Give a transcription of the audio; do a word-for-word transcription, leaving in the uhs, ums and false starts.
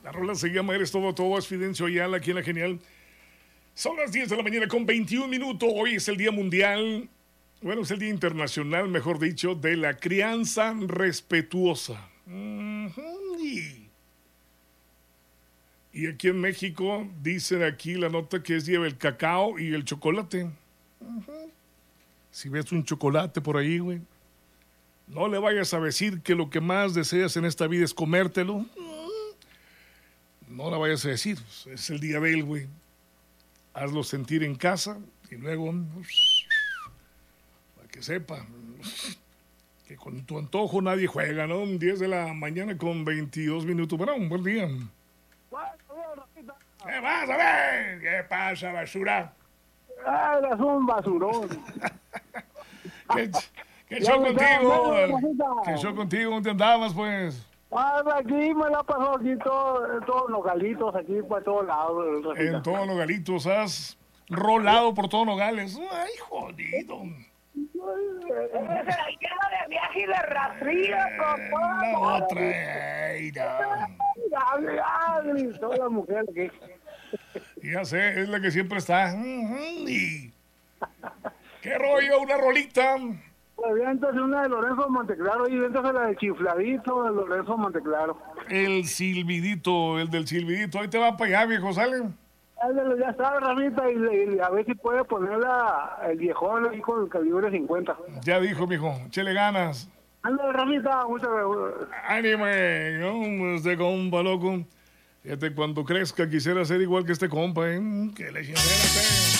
La rola se llama Eres Todo Todo, es Fidencio Ayala aquí en La Genial. Son las diez de la mañana con veintiún minutos. Hoy es el Día Mundial, bueno, es el Día Internacional, mejor dicho, de la crianza respetuosa. Uh-huh. Y, y aquí en México, dicen aquí la nota que es lleva el cacao y el chocolate. Uh-huh. Si ves un chocolate por ahí, güey, no le vayas a decir que lo que más deseas en esta vida es comértelo. No la vayas a decir, es el día de él, güey. Hazlo sentir en casa y luego, para que sepa que con tu antojo nadie juega, ¿no? diez de la mañana con veintidós minutos. Bueno, un buen día. ¿Qué pasa, ver? ¿Qué pasa, basura? Ah, eres un basurón. ¿Qué, qué show contigo? ¿Qué show contigo? ¿Dónde andabas, pues? Ah, aquí me la pasó aquí todo, todos los galitos, aquí por todos lados. En todos los galitos, has rolado por todos Nogales. Ay, jodido. Esa es la llena de viaje y de rastrillo, papá. La otra, ay, no. Gritó la mujer aquí. Ya sé, es la que siempre está. Y... ¿qué rollo? Una rolita. Aviéntase una de Lorenzo Monteclaro y aviéntase la de Chifladito de Lorenzo Monteclaro. El silbidito, el del silbidito. Ahí te va para allá, viejo, ¿sale? Ándale, ya está, Ramita, y, y a ver si puede ponerla el viejón ahí con el calibre cincuenta. Ya dijo, mijo, échele ganas. Ándale, Ramita, muchas gracias. Ánime, ¿no? Este compa, loco. Fíjate, cuando crezca quisiera ser igual que este compa, ¿eh? Que le